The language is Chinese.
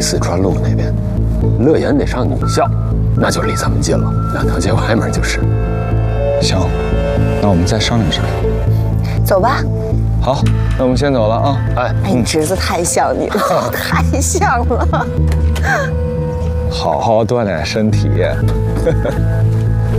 四川路那边，乐言得上女校，那就离咱们近了，2条街外面就是。 行，那我们再商量商量。 走吧。 好，那我们先走了啊。 哎，你侄子太像你了，太像了。 好好锻炼身体。